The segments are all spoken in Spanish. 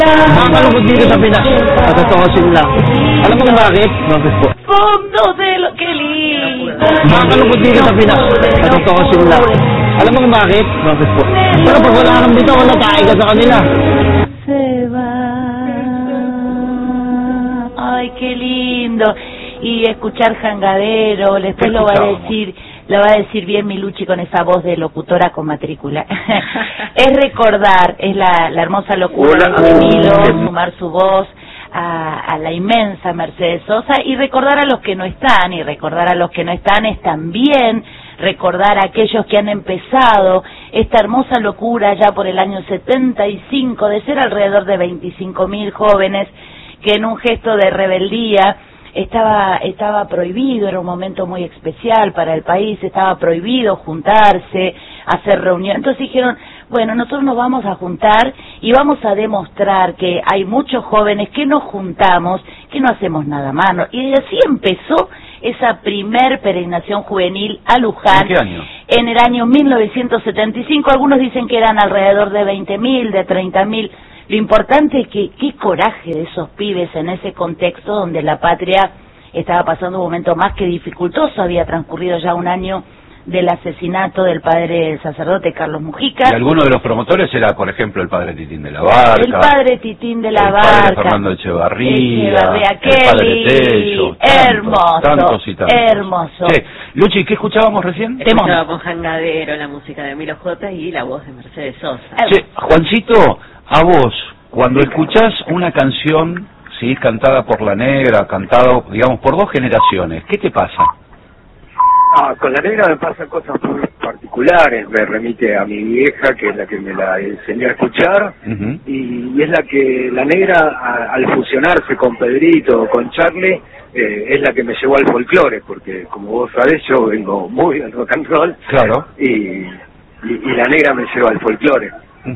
Nakakalungkot dito sa Pinas. Katotohasin lang. Alam mo kung bakit? Bakit po? Fondo de lo que lindo. Nakakalungkot dito sa Pinas. Katotohasin lang. Alam mo kung bakit? Bakit po? Pero pag wala kang dito, wala tayo ka sa kanila. Se va. Ay, qué lindo. Y escuchar Jangadero, después lo va a decir bien Milucci con esa voz de locutora con matrícula. Es recordar, es la hermosa locura de Milo, sumar su voz a la inmensa Mercedes Sosa y recordar a los que no están, y recordar a los que no están es también recordar a aquellos que han empezado esta hermosa locura ya por el año 75, de ser alrededor de 25.000 jóvenes que en un gesto de rebeldía estaba prohibido, era un momento muy especial para el país, estaba prohibido juntarse, hacer reuniones. Entonces dijeron, bueno, nosotros nos vamos a juntar y vamos a demostrar que hay muchos jóvenes que nos juntamos, que no hacemos nada malo. Y así empezó esa primer peregrinación juvenil a Luján. ¿En qué año? En el año 1975, algunos dicen que eran alrededor de 20.000, de 30.000. Lo importante es que qué coraje de esos pibes en ese contexto donde la patria estaba pasando un momento más que dificultoso. Había transcurrido ya un año del asesinato del padre sacerdote Carlos Mujica. Y alguno de los promotores era, por ejemplo, el padre Titín de la Barca. El padre Titín de la Barca. El padre Fernando Echevarría. El padre Tello. Hermoso. Tantos y tantos. Hermoso. Sí. Luchi, ¿qué escuchábamos recién? Escuchábamos Jangadero, la música de Milo J y la voz de Mercedes Sosa. Sí, Juancito, a vos, cuando escuchás una canción, sí, cantada por La Negra, cantada, digamos, por dos generaciones, ¿qué te pasa? Con La Negra me pasan cosas muy particulares, me remite a mi vieja, que es la que me la enseñó a escuchar, y es La Negra, al fusionarse con Pedrito, con Charlie, es la que me llevó al folclore, porque como vos sabés, yo vengo muy del rock and roll, claro, y La Negra me lleva al folclore.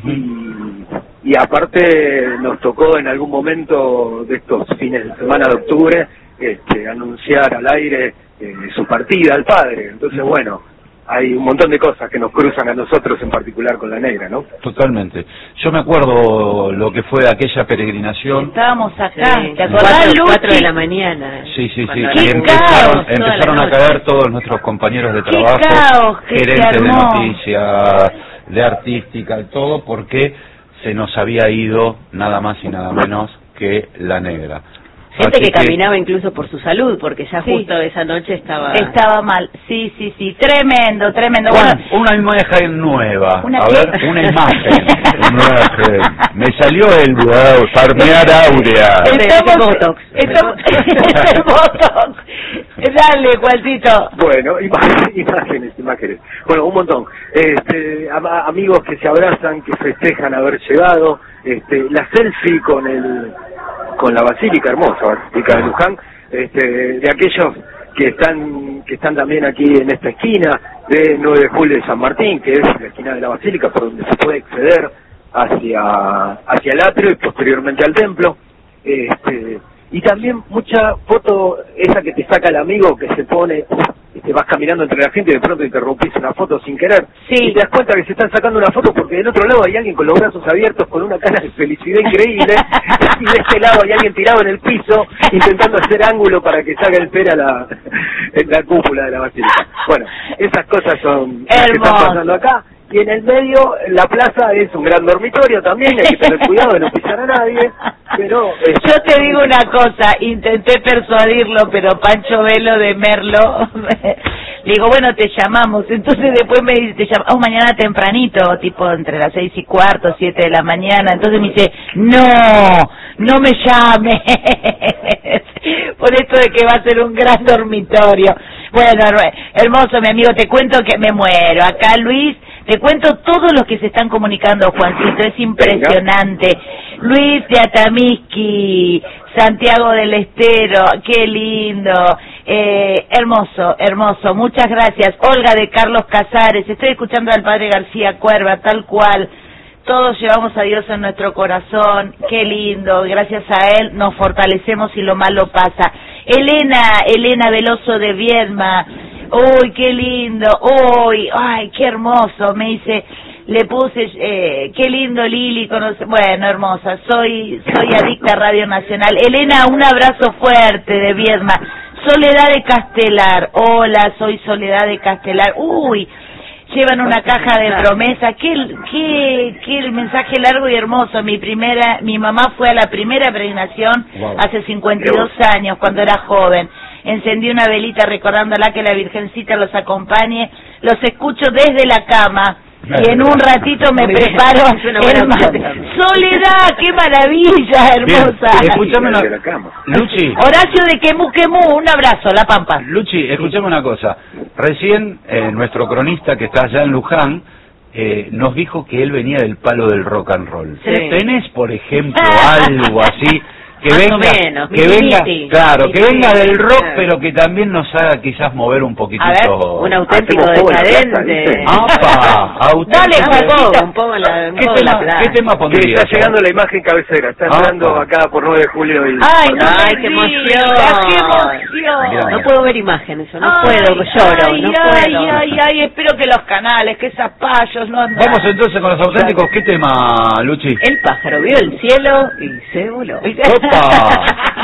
Y aparte nos tocó en algún momento de estos fines de semana de octubre anunciar al aire su partida al padre. Entonces, bueno, hay un montón de cosas que nos cruzan a nosotros, en particular con La Negra, ¿no? Totalmente. Yo me acuerdo lo que fue aquella peregrinación. Estábamos acá, sí, ¿te acordás, Luchi? 4 de la mañana. Sí. ¡Qué Empezaron a caer todos nuestros compañeros de trabajo, caos que gerentes de noticias, de artística, todo, porque se nos había ido nada más y nada menos que La Negra. Gente que caminaba incluso por su salud, porque ya justo esa noche estaba mal. Sí, tremendo. Juan, una imagen nueva. ¿Una a qué? ver, una imagen. Me salió el farmear áurea. Estamos Botox. El Botox. Dale, Juancito. Bueno, imágenes. Bueno, un montón. Amigos que se abrazan, que festejan haber llegado. La selfie con la basílica, hermosa basílica de Luján, de aquellos que están también aquí en esta esquina de 9 de julio de San Martín, que es la esquina de la basílica por donde se puede acceder hacia el atrio y posteriormente al templo. Y también mucha foto, esa que te saca el amigo que se pone, te vas caminando entre la gente y de pronto interrumpís una foto sin querer. Sí. Y te das cuenta que se están sacando una foto porque del otro lado hay alguien con los brazos abiertos, con una cara de felicidad increíble, y de este lado hay alguien tirado en el piso, intentando hacer ángulo para que salga el pera en la cúpula de la basílica. Bueno, esas cosas son las que están pasando acá. Y en el medio, la plaza es un gran dormitorio también, hay que tener cuidado de no pisar a nadie, pero... Yo te digo una cosa, intenté persuadirlo, pero Pancho Velo de Merlo, le digo, bueno, te llamamos, entonces después me dice, te llamamos mañana tempranito, tipo entre las 6:15, 7 de la mañana, entonces me dice, no me llames, por esto de que va a ser un gran dormitorio. Bueno, hermoso, mi amigo, te cuento que me muero, acá Luis... Te cuento todos los que se están comunicando, Juancito, es impresionante. Luis de Atamisqui, Santiago del Estero, qué lindo. Hermoso, muchas gracias. Olga de Carlos Casares, estoy escuchando al padre García Cuerva, tal cual. Todos llevamos a Dios en nuestro corazón, qué lindo, gracias a Él nos fortalecemos y lo malo pasa. Elena Veloso de Viedma, uy, qué lindo, uy, ay, qué hermoso, me dice, le puse, qué lindo Lili, bueno, hermosa, soy adicta a Radio Nacional. Elena, un abrazo fuerte de Viedma. Soledad de Castelar, hola, soy Soledad de Castelar. Uy, llevan una caja de promesa. Qué mensaje largo y hermoso. Mi mamá fue a la primera peregrinación hace 52 años, cuando era joven. Encendí una velita recordándola, que la Virgencita los acompañe. Los escucho desde la cama. Y en un ratito me preparo el mate. Soledad, qué maravilla, hermosa. Escuchame una... Luchi. Horacio de Quemú, un abrazo, La Pampa. Luchi, escuchame una cosa. Recién nuestro cronista que está allá en Luján nos dijo que él venía del palo del rock and roll. Sí. ¿Tenés, por ejemplo, algo así? Que Más venga, o menos, que venga, claro, que venga del rock, claro, pero que también nos haga quizás mover un poquitito. A ver, un auténtico decadente. ¡Apa! Dale, un poco la ¿Qué tema Que pondrías? está llegando la imagen cabecera, está entrando acá por 9 de julio. Y... ¡Ay, qué emoción! Mira, No puedo ver imágenes, no puedo, lloro, no puedo. Ay, espero que los canales, que esas payos no... Vamos entonces con los auténticos. ¿Qué tema, Luchi? El pájaro vio el cielo y se voló. ¡Opa!